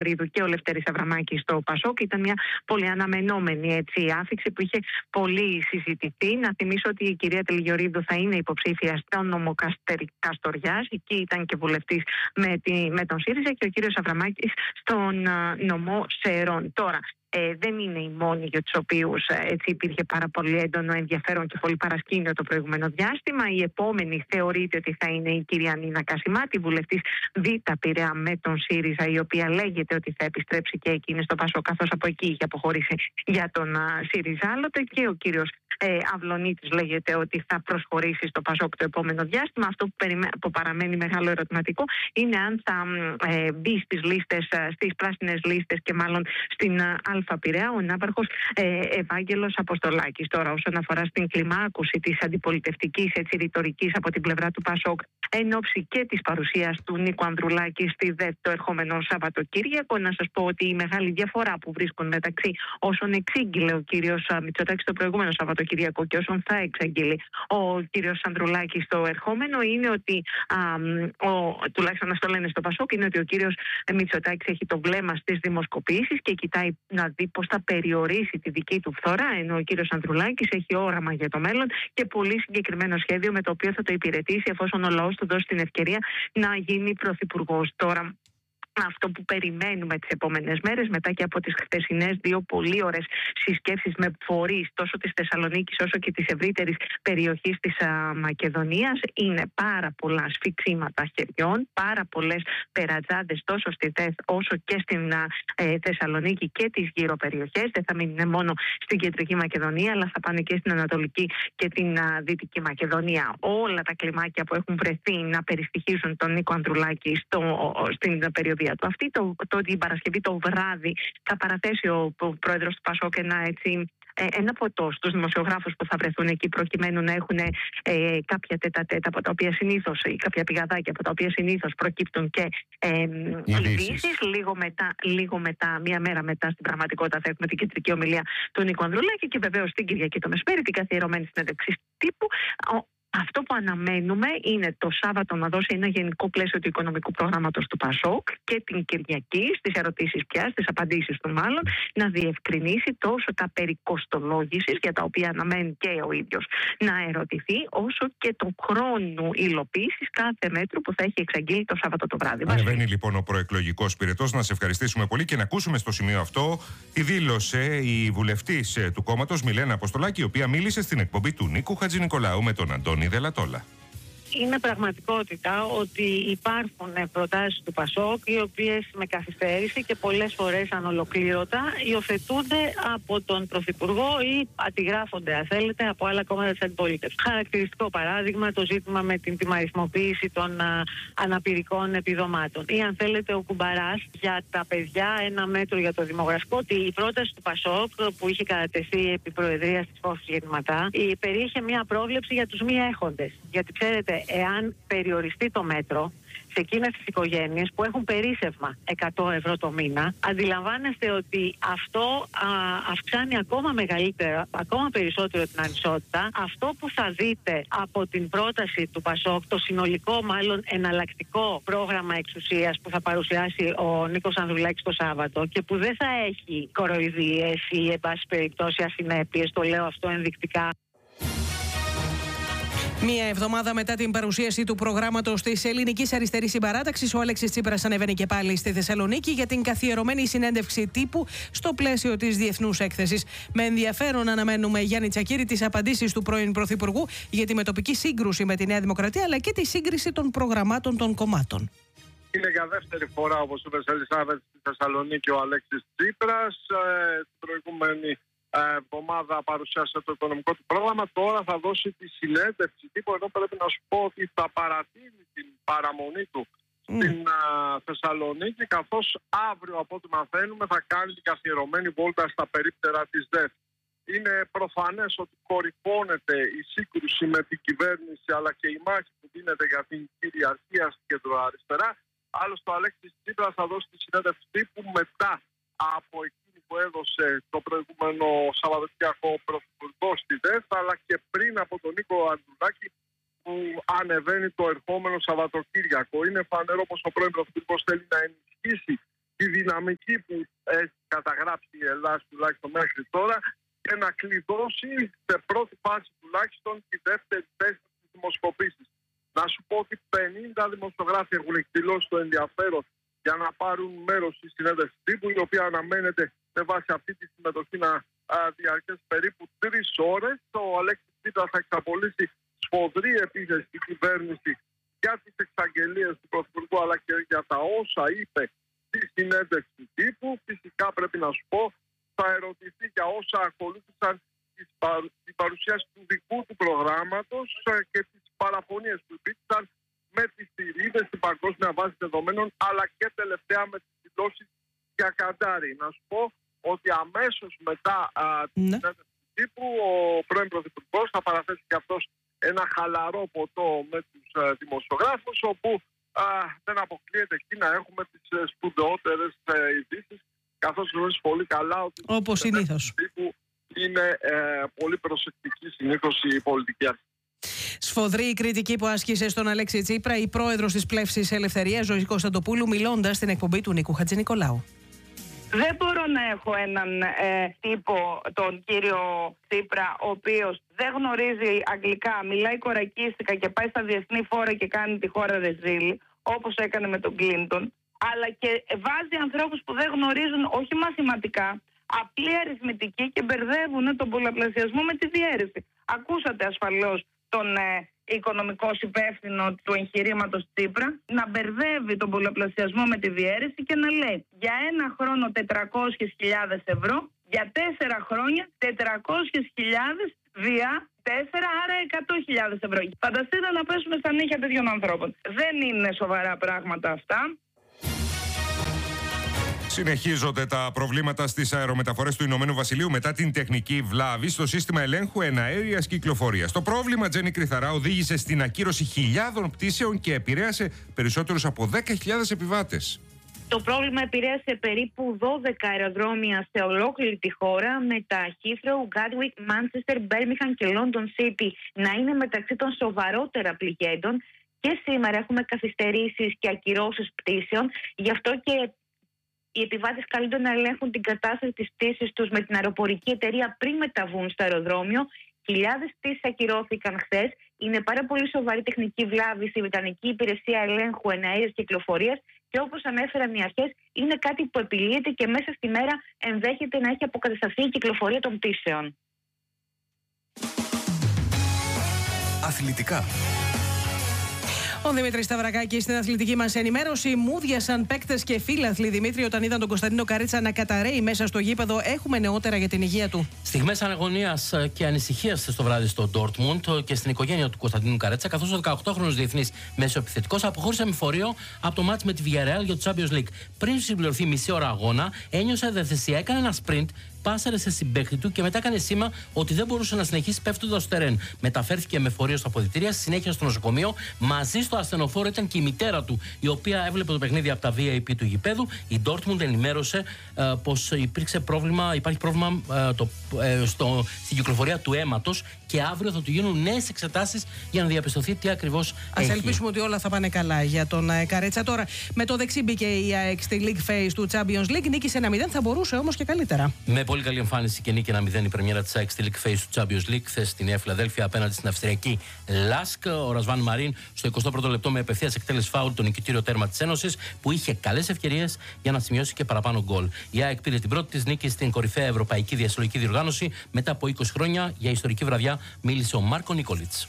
Τηλιορίδου και ο Λευτέρης Αβραμάκης στο ΠΑΣΟΚ. Ήταν μια πολύ αναμενόμενη άφιξη που είχε πολύ συζητηθεί. Να θυμίσω ότι η κυρία Τηλιορίδου θα είναι υποψήφια στο νομό Καστοριάς. Εκεί ήταν και βουλευτής με τον ΣΥΡΙΖΑ, και ο κύριος Αβραμάκης στον νομό Σερών. Τώρα, δεν είναι οι μόνοι για τους οποίους υπήρχε πάρα πολύ έντονο ενδιαφέρον και πολύ παρασκήνιο το προηγούμενο διάστημα. Η επόμενη θεωρείται ότι θα είναι η κυρία Νίνα Κασιμάτη, βουλευτής Β' Πειραιά με τον ΣΥΡΙΖΑ, η οποία λέγεται ότι θα επιστρέψει και εκείνη στο ΠΑΣΟΚ, καθώς από εκεί είχε αποχωρήσει για τον ΣΥΡΙΖΑ άλλοτε. Και ο κύριος Αυλωνίτης λέγεται ότι θα προσχωρήσει στο ΠΑΣΟΚ το επόμενο διάστημα. Αυτό που παραμένει μεγάλο ερωτηματικό είναι αν θα μπει στις πράσινες λίστες και μάλλον στην Α' Πειραιά ο ναύαρχος Ευάγγελος Αποστολάκης. Τώρα, όσον αφορά στην κλιμάκωση της αντιπολιτευτικής ρητορικής από την πλευρά του ΠΑΣΟΚ εν ώψη και της παρουσίας του Νίκου Ανδρουλάκη στη ΔΕΘ το ερχόμενο Σαββατοκύριακο, να σας πω ότι η μεγάλη διαφορά που βρίσκουν μεταξύ όσων εξήγηλε ο κύριος Μητσοτάκης το προηγούμενο Σαββατοκύριακο και όσων θα εξαγγείλει ο κύριος Ανδρουλάκης το ερχόμενο είναι ότι, τουλάχιστον αυτό λένε στο ΠΑΣΟΚ, είναι ότι ο κύριος Μητσοτάκης έχει το βλέμμα στις δημοσκοπήσεις και κοιτάει να δει πώς θα περιορίσει τη δική του φθορά, ενώ ο κύριος Ανδρουλάκης έχει όραμα για το μέλλον και πολύ συγκεκριμένο σχέδιο με το οποίο θα το υπηρετήσει εφόσον ο λαός του δώσει την ευκαιρία να γίνει πρωθυπουργός. Τώρα, αυτό που περιμένουμε τις επόμενες μέρες, μετά και από τις χθεσινές δύο πολύ ωραίες συσκέψεις με φορείς τόσο της Θεσσαλονίκης όσο και της ευρύτερης περιοχής της Μακεδονίας, είναι πάρα πολλά σφιξίματα χεριών, πάρα πολλές περατζάδες τόσο στη ΔΕΘ όσο και στην Θεσσαλονίκη και τις γύρω περιοχές. Δεν θα μείνουν μόνο στην κεντρική Μακεδονία, αλλά θα πάνε και στην Ανατολική και την Δυτική Μακεδονία. Όλα τα κλιμάκια που έχουν βρεθεί να περιστοιχίζουν τον Νίκο Ανδρουλάκη στην περιοδία του αυτή, το την Παρασκευή το βράδυ θα παραθέσει ο πρόεδρος του ΠΑΣΟΚ ένα ποτό στους δημοσιογράφους που θα βρεθούν εκεί, προκειμένου να έχουν κάποια τέτα-τέτα από τα οποία συνήθως, ή κάποια πηγαδάκια από τα οποία συνήθως προκύπτουν και ειδήσεις. Λίγο μετά, μία μέρα μετά, στην πραγματικότητα θα έχουμε την κεντρική ομιλία του Νίκου Ανδρουλάκη και βεβαίως την Κυριακή το μεσημέρι την καθιερωμένη συνέντευξη τύπου. Αυτό που αναμένουμε είναι το Σάββατο να δώσει ένα γενικό πλαίσιο του οικονομικού προγράμματος του ΠΑΣΟΚ και την Κυριακή, στις ερωτήσεις στις απαντήσεις του μάλλον, να διευκρινίσει τόσο τα περί κοστολόγησης, για τα οποία αναμένει και ο ίδιος να ερωτηθεί, όσο και τον χρόνο υλοποίησης κάθε μέτρου που θα έχει εξαγγείλει το Σάββατο το βράδυ. Ανεβαίνει λοιπόν ο προεκλογικός πυρετός. Να σε ευχαριστήσουμε πολύ και να ακούσουμε στο σημείο αυτό τι δήλωσε η βουλευτής του κόμματος Μιλένα Αποστολάκη, η οποία μίλησε στην εκπομπή του Νίκου Χατζηνικολάου με τον Αντώνη Δελατόλα. Είναι πραγματικότητα ότι υπάρχουν προτάσεις του ΠΑΣΟΚ οι οποίες με καθυστέρηση και πολλές φορές ανολοκλήρωτα υιοθετούνται από τον Πρωθυπουργό ή αντιγράφονται, αν θέλετε, από άλλα κόμματα της αντιπολίτευσης. Χαρακτηριστικό παράδειγμα το ζήτημα με την τιμαριθμοποίηση των αναπηρικών επιδομάτων. Ή αν θέλετε ο κουμπαράς για τα παιδιά, ένα μέτρο για το δημογραφικό. Ότι η πρόταση του ΠΑΣΟΚ που είχε κατατεθεί επί προεδρίας της Φώσης Γεννηματά περιείχε μια πρόβλεψη για τους μη έχοντες. Γιατί ξέρετε, εάν περιοριστεί το μέτρο σε εκείνες τις οικογένειες που έχουν περίσσευμα 100 ευρώ το μήνα, αντιλαμβάνεστε ότι αυτό αυξάνει ακόμα περισσότερο την ανισότητα. Αυτό που θα δείτε από την πρόταση του ΠΑΣΟΚ, το συνολικό μάλλον εναλλακτικό πρόγραμμα εξουσίας που θα παρουσιάσει ο Νίκος Ανδρουλάκης το Σάββατο και που δεν θα έχει κοροϊδίες ή εν πάση περιπτώσει ασυνέπειες, το λέω αυτό ενδεικτικά. Μία εβδομάδα μετά την παρουσίαση του προγράμματος της Ελληνικής Αριστερής Συμπαράταξης, ο Αλέξης Τσίπρας ανεβαίνει και πάλι στη Θεσσαλονίκη για την καθιερωμένη συνέντευξη τύπου στο πλαίσιο της Διεθνούς Έκθεσης. Με ενδιαφέρον αναμένουμε, Γιάννη Τσακίρη, τις απαντήσεις του πρώην Πρωθυπουργού για τη μετοπική σύγκρουση με τη Νέα Δημοκρατία, αλλά και τη σύγκριση των προγραμμάτων των κομμάτων. Είναι για δεύτερη φορά, όπως είπες, Ελισάβετ, στη Θεσσαλονίκη ο Αλέξης Τσίπρας. Την προηγούμενη εβδομάδα παρουσίασε το οικονομικό του πρόγραμμα. Τώρα θα δώσει τη συνέντευξη τύπου. Εδώ πρέπει να σου πω ότι θα παρατείνει την παραμονή του στην Θεσσαλονίκη, καθώς αύριο, από ό,τι μαθαίνουμε, θα κάνει την καθιερωμένη βόλτα στα περίπτερα της ΔΕΘ. Είναι προφανές ότι κορυφώνεται η σύγκρουση με την κυβέρνηση, αλλά και η μάχη που δίνεται για την κυριαρχία στην κεντροαριστερά. Άλλωστε, ο Αλέξης Τσίπρας θα δώσει τη συνέντευξη τύπου μετά από εκείνη που έδωσε το προηγούμενο Σαββατοκύριακο πρωθυπουργό στη ΔΕΘ, αλλά και πριν από τον Νίκο Ανδρουλάκη που ανεβαίνει το ερχόμενο Σαββατοκύριακο. Είναι φανερό πως ο πρώην πρωθυπουργός θέλει να ενισχύσει τη δυναμική που έχει καταγράψει η Ελλάδα τουλάχιστον μέχρι τώρα και να κλειδώσει σε πρώτη φάση τουλάχιστον τη δεύτερη θέση της δημοσκοπήσεις. Να σου πω ότι 50 δημοσιογράφοι έχουν εκδηλώσει το ενδιαφέρον για να πάρουν μέρος στη συνέντευξη τύπου, η οποία αναμένεται με βάση αυτή τη συμμετοχή να διαρκέσει περίπου 3 ώρες. Ο Αλέξης Τσίπρας θα εξαπολύσει σφοδρή επίθεση στην κυβέρνηση για τις εξαγγελίες του Πρωθυπουργού αλλά και για τα όσα είπε στη συνέντευξη τύπου. Φυσικά πρέπει να σου πω, θα ερωτηθεί για όσα ακολούθησαν την παρουσίαση του δικού του προγράμματος και τις παραφωνίες που υπήρξαν με τις θηρίδες στην παγκόσμια βάση δεδομένων, αλλά και τελευταία με τις δηλώσεις για Καντάρι. Να σου πω ότι αμέσως μετά την συνέντευξη τύπου ο πρώην Πρωθυπουργός θα παραθέσει και αυτός ένα χαλαρό ποτό με τους δημοσιογράφους, όπου δεν αποκλείεται εκεί να έχουμε τις σπουδαιότερες ειδήσεις, καθώς γνωρίζεις πολύ καλά ότι όπως συνήθως είναι πολύ προσεκτική συνήθως η πολιτική αρχή. Σφοδρή η κριτική που άσκησε στον Αλέξη Τσίπρα η πρόεδρος της Πλεύσης Ελευθερίας, Ζωή Κωνσταντοπούλου, μιλώντας στην εκπομπή του Νίκου Χατζηνικολάου. Δεν μπορώ να έχω έναν τύπο, τον κύριο Τσίπρα, ο οποίος δεν γνωρίζει αγγλικά, μιλάει κορακίστικα και πάει στα διεθνή φόρα και κάνει τη χώρα ρεζίλη, όπως έκανε με τον Κλίντον, αλλά και βάζει ανθρώπους που δεν γνωρίζουν όχι μαθηματικά, απλή αριθμητική και μπερδεύουν τον πολλαπλασιασμό με τη διαίρεση. Ακούσατε ασφαλώς τον οικονομικό υπεύθυνο του εγχειρήματος Τσίπρα να μπερδεύει τον πολλαπλασιασμό με τη διαίρεση και να λέει για ένα χρόνο 400.000 ευρώ, για 4 χρόνια 400.000 δια 4, άρα 100.000 ευρώ. Φανταστείτε να πέσουμε στα νύχια τέτοιων ανθρώπων. Δεν είναι σοβαρά πράγματα αυτά. Συνεχίζονται τα προβλήματα στις αερομεταφορές του Ηνωμένου Βασιλείου μετά την τεχνική βλάβη στο σύστημα ελέγχου εναέριας κυκλοφορίας. Το πρόβλημα, Τζέννη Κρυθαρά, οδήγησε στην ακύρωση χιλιάδων πτήσεων και επηρέασε περισσότερους από 10.000 επιβάτες. Το πρόβλημα επηρέασε περίπου 12 αεροδρόμια σε ολόκληρη τη χώρα, με τα Heathrow, Gatwick, Manchester, Birmingham και London City να είναι μεταξύ των σοβαρότερα πληγέντων. Και σήμερα έχουμε καθυστερήσεις και ακυρώσεις πτήσεων, γι' αυτό και οι επιβάτες καλούνται να ελέγχουν την κατάσταση της πτήσης τους με την αεροπορική εταιρεία πριν μεταβούν στο αεροδρόμιο. Χιλιάδες πτήσεις ακυρώθηκαν χθες. Είναι πάρα πολύ σοβαρή τεχνική βλάβη στη Βρετανική Υπηρεσία Ελέγχου Εναέριας Κυκλοφορίας και όπως ανέφεραν οι αρχές, είναι κάτι που επιλύεται και μέσα στη μέρα ενδέχεται να έχει αποκατασταθεί η κυκλοφορία των πτήσεων. Αθλητικά. Ο Δημήτρης Σταυρακάκης στην αθλητική μας ενημέρωση. Μούδιασαν παίκτες και φίλαθλοι, Δημήτρη, όταν είδαν τον Κωνσταντίνο Καρίτσα να καταρρέει μέσα στο γήπεδο. Έχουμε νεότερα για την υγεία του. Στιγμές αναγωνίας και ανησυχίας το βράδυ στο Ντόρτμουντ και στην οικογένεια του Κωνσταντίνου Καρίτσα, καθώς ο 18χρονος διεθνής μεσοεπιθετικός αποχώρησε με φορείο από το μάτς με τη Villarreal για το Champions League. Πριν συμπληρωθεί μισή ώρα αγώνα, ένιωσε δεθεσία, έκανε ένα sprint, πάσαρε σε συμπαίκτη του και μετά έκανε σήμα ότι δεν μπορούσε να συνεχίσει πέφτοντας στο τερέν. Μεταφέρθηκε με φορείο στα αποδυτήρια, στη συνέχεια στο νοσοκομείο. Μαζί στο ασθενοφόρο ήταν και η μητέρα του, η οποία έβλεπε το παιχνίδι από τα VIP του γηπέδου. Η Dortmund ενημέρωσε πως υπάρχει πρόβλημα στην κυκλοφορία του αίματος και αύριο θα του γίνουν νέες εξετάσεις για να διαπιστωθεί τι ακριβώς έχει. Ας ελπίσουμε ότι όλα θα πάνε καλά για τον Καρέτσα. Τώρα, με το δεξί μπήκε η ΑΕΚ στη League Phase του Champions League. Νίκησε 1-0, θα μπορούσε όμως και καλύτερα. Με πολύ καλή εμφάνιση και νίκη 1-0 η πρεμιέρα της ΑΕΚ στη League Phase του Champions League χθες στη Νέα Φιλαδέλφια απέναντι στην Αυστριακή Λάσκ. Ο Ρασβάν Μαρίν στο 21ο λεπτό με απευθείας εκτέλεση φάουλ το νικητήριο τέρμα της Ένωσης, που είχε καλές ευκαιρίες για να σημειώσει και παραπάνω γκολ. Η ΑΕΚ πήρε την πρώτη της νίκη στην κορυφαία ευρωπαϊκή διασυλλογική διοργάνωση μετά από 20 χρόνια. Για ιστορική βραδιά μίλησε ο Μάρκο Νίκολιτς.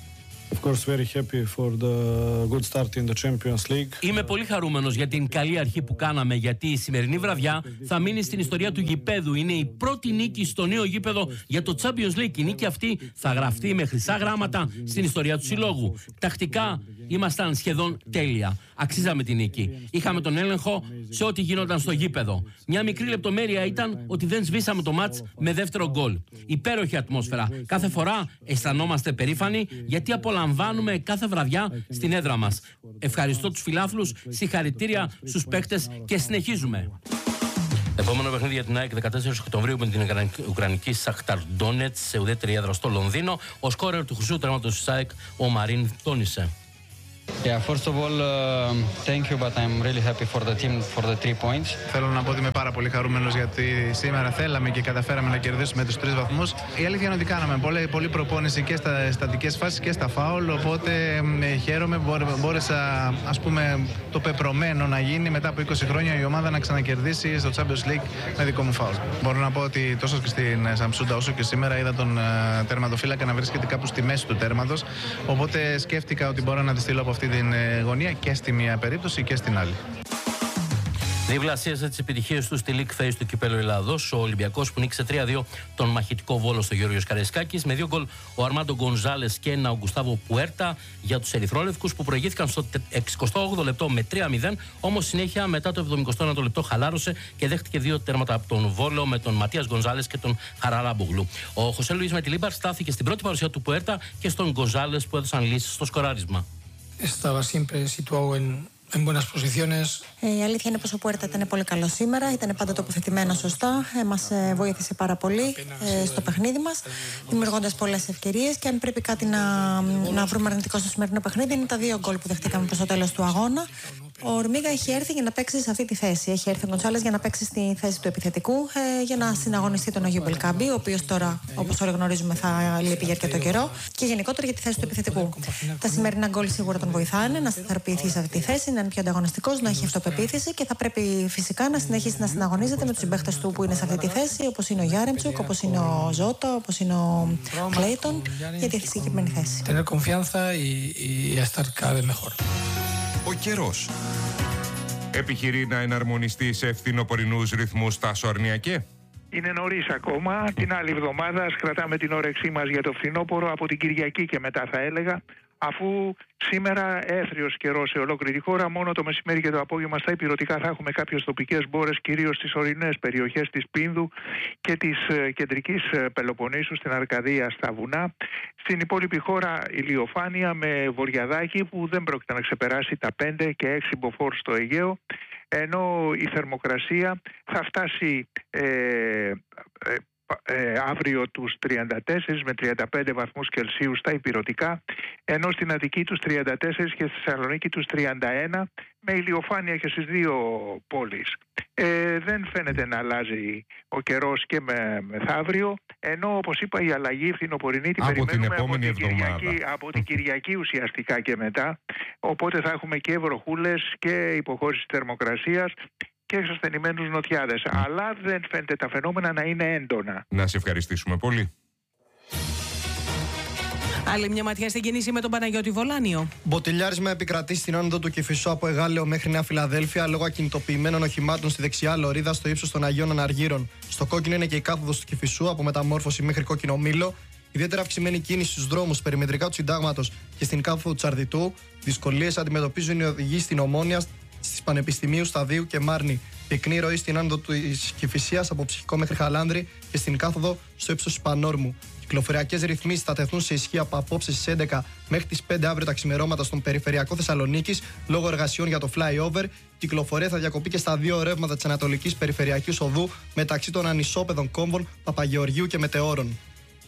Είμαι πολύ χαρούμενος για την καλή αρχή που κάναμε, γιατί η σημερινή βραδιά θα μείνει στην ιστορία του γηπέδου. Είναι η πρώτη νίκη στο νέο γήπεδο για το Champions League. Η νίκη αυτή θα γραφτεί με χρυσά γράμματα στην ιστορία του συλλόγου. Τακτικά ήμασταν σχεδόν τέλεια. Αξίζαμε τη νίκη. Είχαμε τον έλεγχο σε ό,τι γινόταν στο γήπεδο. Μια μικρή λεπτομέρεια ήταν ότι δεν σβήσαμε το μάτς με δεύτερο γκολ. Υπέροχη ατμόσφαιρα. Κάθε φορά αισθανόμαστε περήφανοι γιατί απολαμβάνουμε κάθε βραδιά στην έδρα μας. Ευχαριστώ τους φιλάθλους, συγχαρητήρια στους παίκτες και συνεχίζουμε. Επόμενο παιχνίδι για την ΑΕΚ 14 Οκτωβρίου με την Ουκρανική Σαχτάρ Ντόνετς σε ουδέτερη έδρα στο Λονδίνο. Ο σκόρερ του χρυσού τερματος της ΑΕΚ, ο Μαρίν, τόνισε. Yeah, first of all, thank you, but I'm really happy for the team for the 3 points. Θέλω να πω ότι είμαι πάρα πολύ χαρούμενος γιατί σήμερα θέλαμε και καταφέραμε να κερδίσουμε τους 3 βαθμούς. Η αλήθεια είναι ότι κάναμε πολλή προπόνηση και στα στατικές φάσεις και στα φάουλ, οπότε χαίρομαι, μπόρεσα ας πούμε το πεπρωμένο να γίνει μετά από 20 χρόνια η ομάδα να ξανακερδίσει στο Champions League με δικό μου φάουλ. Μπορώ να πω ότι τόσο και στην Σαμσούντα όσο και σήμερα είδα τον τερματοφύλακα να βρίσκεται κάπου στη μέση του τέρματος, οπότε σκέφτηκα ότι μπορώ να τη στείλω από αυτή την γωνία και στη μία περίπτωση και στην άλλη. Διπλασίασε τις επιτυχίες του στη League Phase του Κυπέλλου Ελλάδος. Ο Ολυμπιακός που νίκησε 3-2 τον μαχητικό Βόλο στο Γιώργος Καραϊσκάκης. Με 2 γκολ ο Αρμάντο Γκονζάλες και ένα ο Γκουστάβο Πουέρτα για τους Ερυθρόλευκους που προηγήθηκαν στο 68ο λεπτό με 3-0. Όμως συνέχεια μετά το 79ο λεπτό χαλάρωσε και δέχτηκε 2 τέρματα από τον Βόλο με τον Ματίας Γκονζάλες και τον Χαραλάμπογλου. Ο Χωσέ Λουίς Μετιλίμπαρ στάθηκε στην πρώτη παρουσία του Πουέρτα και στον Γκονζάλες που έδωσαν λύσεις στο σκοράρισμα. Estaba siempre situado en buenas posiciones. Η αλήθεια είναι πως ο Πουέρτα ήταν πολύ καλό σήμερα, ήταν πάντα τοποθετημένο σωστά, μας βοήθησε πάρα πολύ στο παιχνίδι μας, δημιουργώντας πολλές ευκαιρίες και αν πρέπει κάτι να βρούμε αρνητικό στο σημερινό παιχνίδι είναι τα 2 γκολ που δεχτήκαμε προς το τέλος του αγώνα. Ο Ορμίγα έχει έρθει για να παίξει σε αυτή τη θέση. Έχει έρθει ο Γκονσάλες για να παίξει στη θέση του επιθετικού, για να συναγωνιστεί τον Αγίου Μπελκάμπη, ο οποίος τώρα, όπως όλοι γνωρίζουμε, θα λείπει για αρκετό καιρό, και γενικότερα για τη θέση του επιθετικού. Τα σημερινά γκολ σίγουρα τον βοηθάνε να σταθεροποιηθεί σε αυτή τη θέση, να είναι πιο ανταγωνιστικός, να έχει αυτοπεποίθηση και θα πρέπει φυσικά να συνεχίσει να συναγωνίζεται με τους συμπαίχτες του που είναι σε αυτή τη θέση, όπως είναι ο Γιάρεμτσουκ, όπως είναι ο Ζώτα, όπως είναι ο Κλέιτον, για τη συγκεκριμένη θέση. Tener confianza y estar cada vez mejor. Ο καιρός. Επιχειρεί να εναρμονιστεί σε φθινοπορεινούς ρυθμούς τα Σορνιακέ. Είναι νωρίς ακόμα. Την άλλη εβδομάδα κρατάμε την όρεξή μας για το φθινόπωρο από την Κυριακή και μετά θα έλεγα. Αφού σήμερα έθριος καιρός σε ολόκληρη τη χώρα, μόνο το μεσημέρι και το απόγευμα στα ηπειρωτικά θα έχουμε κάποιες τοπικές μπόρες, κυρίως στις ορεινές περιοχές της Πίνδου και της κεντρικής Πελοποννήσου, στην Αρκαδία, στα βουνά. Στην υπόλοιπη χώρα ηλιοφάνεια με βορειαδάκι που δεν πρόκειται να ξεπεράσει τα 5 και 6 μποφόρ στο Αιγαίο, ενώ η θερμοκρασία θα φτάσει αύριο τους 34 με 35 βαθμούς Κελσίου στα ηπειρωτικά, ενώ στην Αττική τους 34 και στη Θεσσαλονίκη τους 31, με ηλιοφάνεια και στις 2 πόλεις. Δεν φαίνεται να αλλάζει ο καιρός και μεθαύριο, ενώ όπως είπα η αλλαγή φθινοπορεινή την περιμένουμε από την Κυριακή ουσιαστικά και μετά, οπότε θα έχουμε και βροχούλες και υποχώρηση θερμοκρασίας και εξασθενημένους νοτιάδες. Αλλά δεν φαίνεται τα φαινόμενα να είναι έντονα. Να σε ευχαριστήσουμε πολύ. Άλλη μια ματιά στην κίνηση με τον Παναγιώτη Βολάνιο. Μποτιλιάρισμα επικρατεί στην άνοδο του Κηφισού από Εγάλεο μέχρι Νέα Φιλαδέλφια λόγω ακινητοποιημένων οχημάτων στη δεξιά λωρίδα στο ύψος των Αγίων Αναργύρων. Στο κόκκινο είναι και η κάθοδος του Κηφισού από Μεταμόρφωση μέχρι Κόκκινο Μήλο. Ιδιαίτερα αυξημένη κίνηση στους δρόμους περιμετρικά του Συντάγματος και στην κάθοδο του Τσαρδιτού. Δυσκολίες αντιμετωπίζουν οι οδηγοί στην Ομόνια, στις Πανεπιστημίου, Σταδίου και Μάρνη. Πυκνή ροή στην άνοδο της Κηφισίας από Ψυχικό μέχρι Χαλάνδρη και στην κάθοδο στο ύψος της Πανόρμου. Κυκλοφοριακές ρυθμίσεις θα τεθούν σε ισχύ από απόψε στις 11 μέχρι τις 5 αύριο τα ξημερώματα στον περιφερειακό Θεσσαλονίκης λόγω εργασιών για το flyover. Η κυκλοφορία θα διακοπεί και στα 2 ρεύματα της Ανατολικής Περιφερειακής Οδού μεταξύ των ανισόπεδων κόμβων Παπαγεωργίου και Μετεώρων.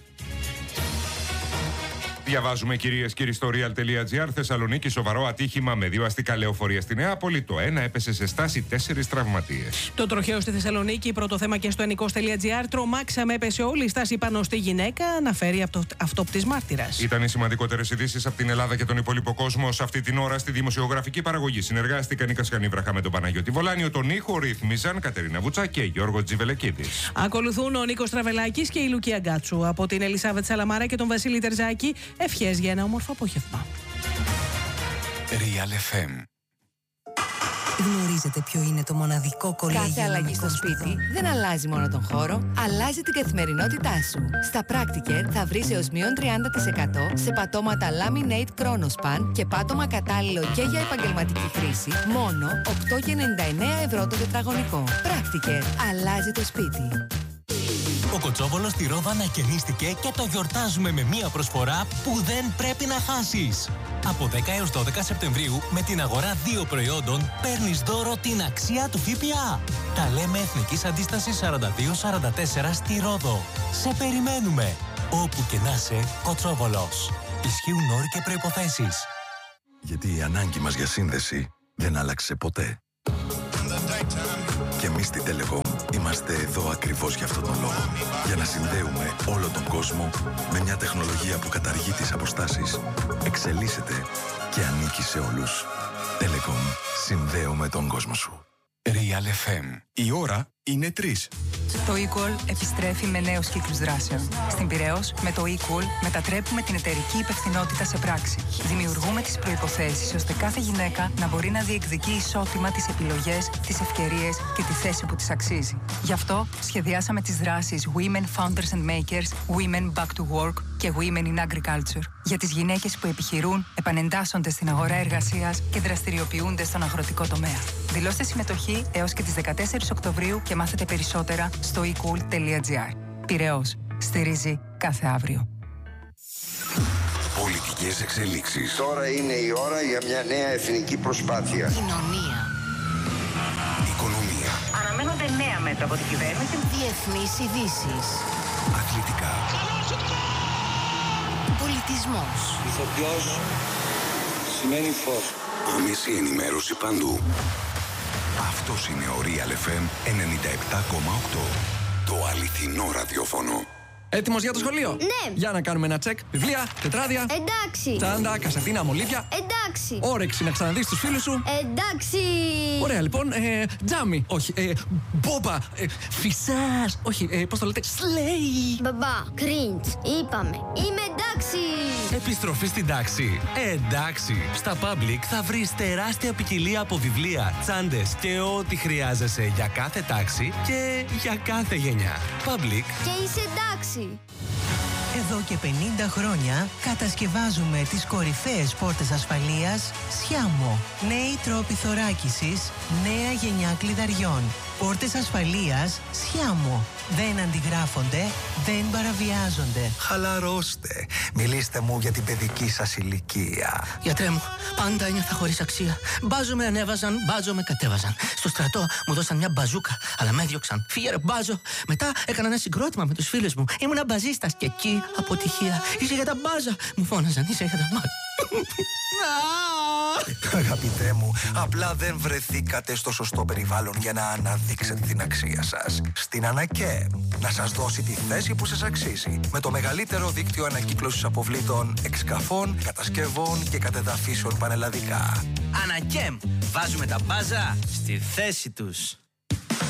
Διαβάζουμε, κυρίες και κύριοι, στο real.gr. Θεσσαλονίκη, σοβαρό ατύχημα με 2 αστικά λεωφορεία στη Νεάπολη. Το ένα έπεσε σε στάση 4 τραυματίες. Το τροχαίο στη Θεσσαλονίκη, πρώτο θέμα και στο ενικός.gr. Τρομάξαμε, έπεσε όλη η στάση πάνω στη γυναίκα, αναφέρει αυτόπτης μάρτυρας. Ήταν οι σημαντικότερες ειδήσεις από την Ελλάδα και τον υπόλοιπο κόσμο. Σε αυτή την ώρα στη δημοσιογραφική παραγωγή συνεργάστηκαν η Κασιανή Βραχά με τον Παναγιώτη Βολάνιο. Τον ήχο ρύθμιζαν Κατερίνα Βουτσά και Γιώργο Τζιβελεκίδης. Ακολουθούν ο Νίκος Τραβελάκης και η Λουκία Γκάτσου. Από την Ελισάβετ Σαλαμάρα και τον Βασίλη Τερζάκη, ευχές για ένα όμορφο απόγευμα. Real FM. Γνωρίζετε ποιο είναι το μοναδικό κολέγιο? Κάθε αλλαγή στο σπίτι δεν αλλάζει μόνο τον χώρο, αλλάζει την καθημερινότητά σου. Στα Practicare θα βρεις έως μείον 30% σε πατώματα Laminate Chronospan και πάτωμα κατάλληλο και για επαγγελματική χρήση, μόνο 8,99€ το τετραγωνικό. Practicare. Αλλάζει το σπίτι. Ο Κοτσόβολος στη Ρόδα ανακαινίστηκε και το γιορτάζουμε με μία προσφορά που δεν πρέπει να χάσεις. Από 10 έως 12 Σεπτεμβρίου με την αγορά 2 προϊόντων παίρνεις δώρο την αξία του ΦΠΑ. Τα λέμε Εθνικής Αντίστασης 42-44 στη Ρόδο. Σε περιμένουμε. Όπου και να είσαι, Κοτσόβολος. Ισχύουν όροι και προϋποθέσεις. Γιατί η ανάγκη μας για σύνδεση δεν άλλαξε ποτέ. Και εμείς στην Telecom είμαστε εδώ ακριβώς για αυτόν τον λόγο. Για να συνδέουμε όλο τον κόσμο με μια τεχνολογία που καταργεί τις αποστάσεις, εξελίσσεται και ανήκει σε όλους. Telecom. Συνδέουμε τον κόσμο σου. Real FM. Η ώρα είναι 3. Το eCall επιστρέφει με νέους κύκλους δράσεων. Στην Πειραιώς, με το eCall μετατρέπουμε την εταιρική υπευθυνότητα σε πράξη. Δημιουργούμε τις προϋποθέσεις ώστε κάθε γυναίκα να μπορεί να διεκδικεί ισότιμα τις επιλογές, τις ευκαιρίες και τη θέση που της αξίζει. Γι' αυτό σχεδιάσαμε τις δράσεις Women Founders and Makers, Women Back to Work και Women in Agriculture. Για τις γυναίκες που επιχειρούν, επανεντάσσονται στην αγορά εργασίας και δραστηριοποιούνται στον αγροτικό τομέα. Δηλώστε συμμετοχή έως και τις 14 Οκτωβρίου και μάθετε περισσότερα στο ecool.gr. Πειραιώς. Στηρίζει κάθε αύριο. Πολιτικές εξελίξεις. Τώρα είναι η ώρα για μια νέα εθνική προσπάθεια. Κοινωνία. Οικονομία. Αναμένονται νέα μέτρα από την κυβέρνηση. Διεθνείς ειδήσεις. Αθλητικά. Πολιτισμός. Ηθοποιός σημαίνει φως. Άμεση ενημέρωση παντού. Αυτός είναι ο Real FM 97,8. Το αληθινό ραδιόφωνο. Έτοιμος για το σχολείο? Ναι. Για να κάνουμε ένα τσεκ. Βιβλία, τετράδια. Εντάξει. Τσάντα, κασετίνα, μολύβια. Εντάξει. Όρεξη να ξαναδείς τους φίλους σου. Εντάξει. Ωραία, λοιπόν. Τζάμι. Όχι. Μπόμπα. Φυσάς. Όχι. Πώς το λέτε? Σλέι. Μπαμπά. Κριντς. Είπαμε. Είμαι εντάξει. Επιστροφή στην τάξη. Εντάξει. Στα Public θα βρεις τεράστια ποικιλία από βιβλία, τσάντες και ό,τι χρειάζεσαι για κάθε τάξη και για κάθε γενιά. Public. Και είσαι εντάξει. Εδώ και 50 χρόνια κατασκευάζουμε τις κορυφαίες πόρτες ασφαλείας Σιάμο. Νέοι τρόποι θωράκισης, νέα γενιά κλειδαριών. Πόρτες ασφαλείας Σιάμο. Δεν αντιγράφονται, δεν παραβιάζονται. Χαλαρώστε. Μιλήστε μου για την παιδική σας ηλικία. Γιατρέ μου, πάντα ένιωθα χωρίς αξία. Μπάζο με ανέβαζαν, μπάζο με κατέβαζαν. Στο στρατό μου δώσαν μια μπαζούκα, αλλά με έδιωξαν. Φύγε ρε μπάζο. Μετά έκανα ένα συγκρότημα με τους φίλους μου. Ήμουνα μπαζίστας και εκεί αποτυχία. Είσαι για τα μπάζα. Μου φώναζαν, είσαι για τα μπάζα. Αγαπητέ μου, απλά δεν βρεθήκατε στο σωστό περιβάλλον για να αναδείξετε την αξία σας. Στην Ανακέμ, να σας δώσει τη θέση που σας αξίζει. Με το μεγαλύτερο δίκτυο ανακύκλωσης αποβλήτων, εξκαφών, κατασκευών και κατεδαφίσεων πανελλαδικά. Ανακέμ, βάζουμε τα μπάζα στη θέση τους.